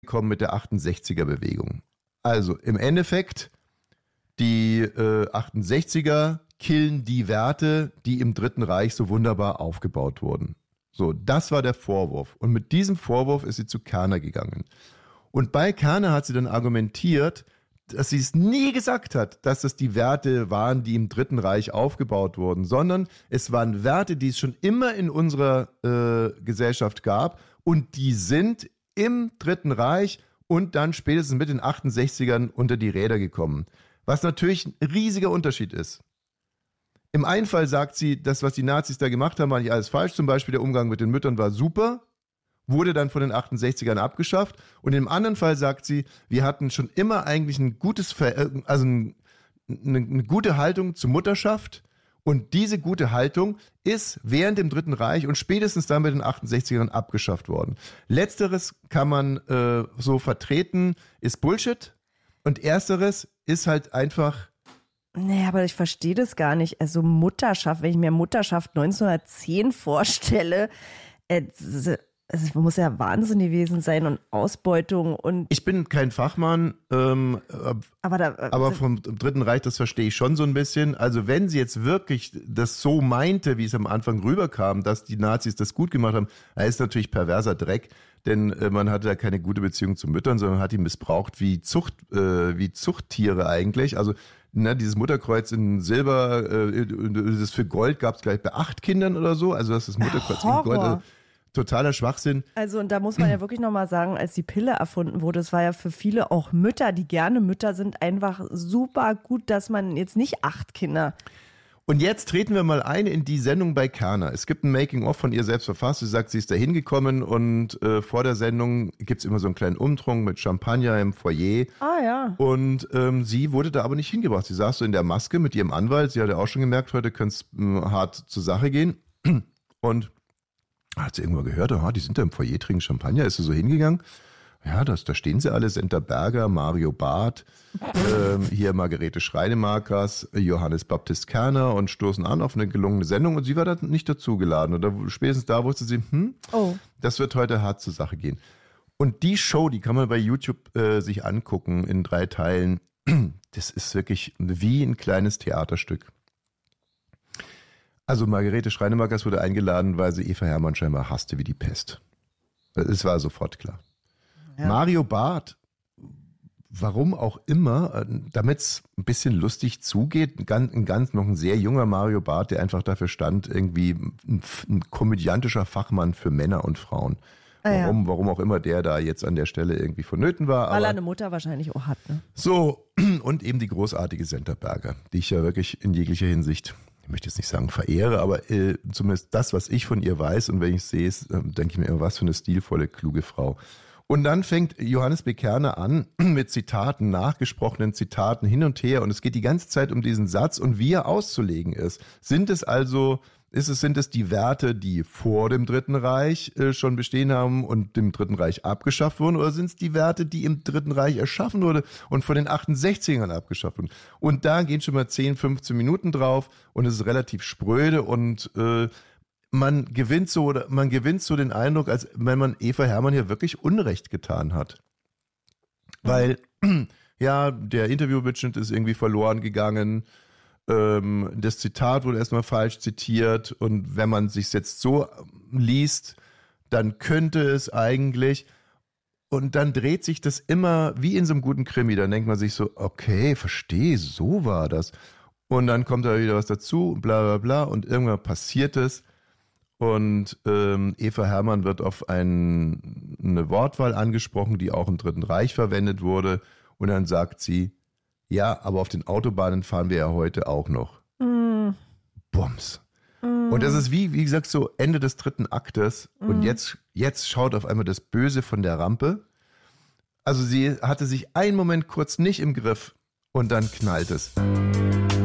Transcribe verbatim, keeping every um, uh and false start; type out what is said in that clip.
gekommen mit der achtundsechziger-Bewegung. Also im Endeffekt, die äh, achtundsechziger killen die Werte, die im Dritten Reich so wunderbar aufgebaut wurden. So, das war der Vorwurf. Und mit diesem Vorwurf ist sie zu Kerner gegangen. Und bei Kerner hat sie dann argumentiert, dass sie es nie gesagt hat, dass das die Werte waren, die im Dritten Reich aufgebaut wurden, sondern es waren Werte, die es schon immer in unserer äh, Gesellschaft gab und die sind im Dritten Reich und dann spätestens mit den achtundsechzigern unter die Räder gekommen. Was natürlich ein riesiger Unterschied ist. Im einen Fall sagt sie, das, was die Nazis da gemacht haben, war nicht alles falsch. Zum Beispiel der Umgang mit den Müttern war super, wurde dann von den achtundsechzigern abgeschafft. Und im anderen Fall sagt sie, wir hatten schon immer eigentlich ein gutes, Ver- also ein, eine, eine gute Haltung zur Mutterschaft. Und diese gute Haltung ist während dem Dritten Reich und spätestens dann mit den achtundsechzigern abgeschafft worden. Letzteres kann man äh, so vertreten, ist Bullshit. Und ersteres ist halt einfach... Nee, aber ich verstehe das gar nicht. Also Mutterschaft, wenn ich mir Mutterschaft neunzehnhundertzehn vorstelle, äh, also muss ja Wahnsinn gewesen sein und Ausbeutung und... Ich bin kein Fachmann, ähm, aber, da, äh, aber vom Dritten Reich, das verstehe ich schon so ein bisschen. Also wenn sie jetzt wirklich das so meinte, wie es am Anfang rüberkam, dass die Nazis das gut gemacht haben, da ist natürlich perverser Dreck, denn äh, man hatte da keine gute Beziehung zu Müttern, sondern hat die missbraucht wie Zucht, äh, wie Zuchttiere eigentlich. Also ne, dieses Mutterkreuz in Silber, äh, das für Gold gab es gleich bei acht Kindern oder so. Also das ist das Mutterkreuz in Gold. Also, totaler Schwachsinn. Also und da muss man ja wirklich nochmal sagen, als die Pille erfunden wurde, es war ja für viele auch Mütter, die gerne Mütter sind, einfach super gut, dass man jetzt nicht acht Kinder... Und jetzt treten wir mal ein in die Sendung bei Kerner. Es gibt ein Making-of von ihr selbst verfasst. Sie sagt, sie ist da hingekommen und äh, vor der Sendung gibt es immer so einen kleinen Umtrunk mit Champagner im Foyer. Ah ja. Und ähm, sie wurde da aber nicht hingebracht. Sie saß so in der Maske mit ihrem Anwalt. Sie hatte auch schon gemerkt, heute könnte es äh, hart zur Sache gehen. Und hat sie irgendwann gehört, aha, die sind da im Foyer, trinken Champagner. Ist sie so hingegangen? Ja, das, da stehen sie alle, Senta Berger, Mario Barth, ähm, hier Margarete Schreinemakers, Johannes Baptist Kerner und stoßen an auf eine gelungene Sendung und sie war da nicht dazugeladen. Und da, spätestens da wusste sie, hm, oh. das wird heute hart zur Sache gehen. Und die Show, die kann man bei YouTube äh, sich angucken in drei Teilen. Das ist wirklich wie ein kleines Theaterstück. Also Margarete Schreinemakers wurde eingeladen, weil sie Eva Herrmann scheinbar hasste wie die Pest. Es war sofort klar. Ja. Mario Barth, warum auch immer, damit es ein bisschen lustig zugeht, ein ganz, ein ganz noch ein sehr junger Mario Barth, der einfach dafür stand, irgendwie ein, ein komödiantischer Fachmann für Männer und Frauen. Ah, warum, ja. warum auch immer der da jetzt an der Stelle irgendwie vonnöten war. Weil aber, er eine Mutter wahrscheinlich auch hat, ne? So, und eben die großartige Senta Berger, die ich ja wirklich in jeglicher Hinsicht, ich möchte jetzt nicht sagen verehre, aber äh, zumindest das, was ich von ihr weiß und wenn ich sehe, äh, denke ich mir immer, was für eine stilvolle, kluge Frau. Und dann fängt Johannes B. Kerner an mit Zitaten, nachgesprochenen Zitaten hin und her und es geht die ganze Zeit um diesen Satz und wie er auszulegen ist. Sind es also, ist es, sind es die Werte, die vor dem Dritten Reich äh, schon bestehen haben und dem Dritten Reich abgeschafft wurden oder sind es die Werte, die im Dritten Reich erschaffen wurden und von den achtundsechzigern abgeschafft wurden? Und da gehen schon mal zehn, fünfzehn Minuten drauf und es ist relativ spröde und äh, Man gewinnt so oder man gewinnt so den Eindruck, als wenn man Eva Herrmann hier wirklich Unrecht getan hat. Weil, ja, der Interviewmitschnitt ist irgendwie verloren gegangen. Ähm, das Zitat wurde erstmal falsch zitiert. Und wenn man sich jetzt so liest, dann könnte es eigentlich. Und dann dreht sich das immer wie in so einem guten Krimi. Dann denkt man sich so, okay, verstehe, so war das. Und dann kommt da wieder was dazu, bla bla bla. Und irgendwann passiert es. Und ähm, Eva Herrmann wird auf ein, eine Wortwahl angesprochen, die auch im Dritten Reich verwendet wurde. Und dann sagt sie, ja, aber auf den Autobahnen fahren wir ja heute auch noch. Mm. Bums. Mm. Und das ist wie, wie gesagt, so Ende des dritten Aktes. Mm. Und jetzt, jetzt schaut auf einmal das Böse von der Rampe. Also sie hatte sich einen Moment kurz nicht im Griff und dann knallt es.